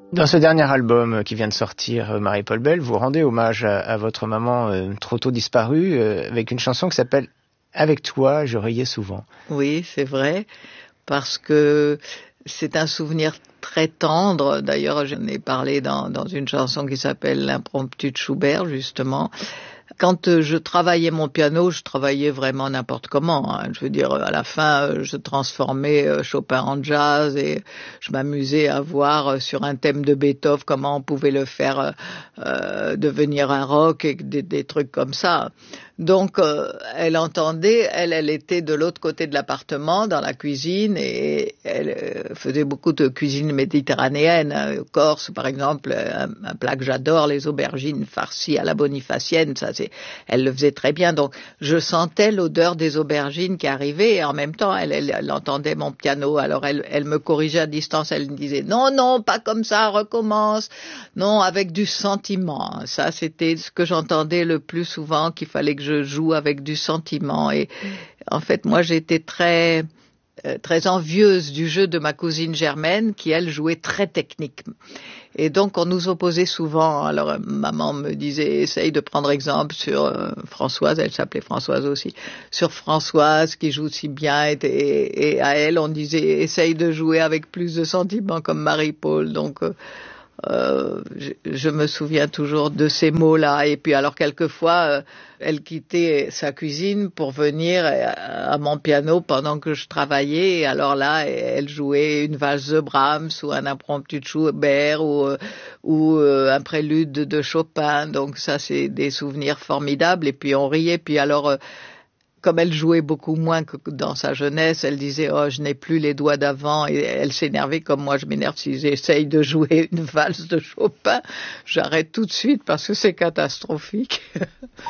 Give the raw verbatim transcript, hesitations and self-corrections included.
Dans ce dernier album qui vient de sortir, Marie-Paule Bell, vous rendez hommage à, à votre maman euh, trop tôt disparue euh, avec une chanson qui s'appelle « Avec toi, je riais souvent ». Oui, c'est vrai, parce que c'est un souvenir très tendre. D'ailleurs, j'en ai parlé dans, dans une chanson qui s'appelle « L'impromptu de Schubert », justement. Quand je travaillais mon piano, je travaillais vraiment n'importe comment, hein. Je veux dire, à la fin, je transformais Chopin en jazz et je m'amusais à voir sur un thème de Beethoven comment on pouvait le faire euh, devenir un rock et des, des trucs comme ça. Donc, euh, elle entendait, elle, elle était de l'autre côté de l'appartement, dans la cuisine, et elle euh, faisait beaucoup de cuisine méditerranéenne, hein. Corse, par exemple, un, un plat que j'adore, les aubergines farcies à la bonifacienne, ça c'est, elle le faisait très bien. Donc, je sentais l'odeur des aubergines qui arrivait, et en même temps, elle, elle, elle entendait mon piano. Alors, elle, elle me corrigeait à distance, elle me disait non, non, pas comme ça, recommence, non, avec du sentiment. Ça, c'était ce que j'entendais le plus souvent, qu'il fallait que je joue avec du sentiment. Et en fait, moi, j'étais très euh, très envieuse du jeu de ma cousine Germaine, qui elle jouait très technique. Et donc on nous opposait souvent. Alors euh, maman me disait essaye de prendre exemple sur euh, Françoise, elle s'appelait Françoise aussi, sur Françoise qui joue si bien, et, et, et à elle on disait essaye de jouer avec plus de sentiments comme Marie-Paule. Donc euh, Euh, je, je me souviens toujours de ces mots-là. Et puis alors quelquefois, euh, elle quittait sa cuisine pour venir à, à mon piano pendant que je travaillais. Et alors là, elle jouait une valse de Brahms ou un impromptu de Schubert ou, euh, ou euh, un prélude de, de Chopin. Donc ça, c'est des souvenirs formidables. Et puis on riait. Puis alors... Euh, comme elle jouait beaucoup moins que dans sa jeunesse, elle disait « Oh, je n'ai plus les doigts d'avant » et elle s'énervait comme moi je m'énerve si j'essaye de jouer une valse de Chopin. J'arrête tout de suite parce que c'est catastrophique.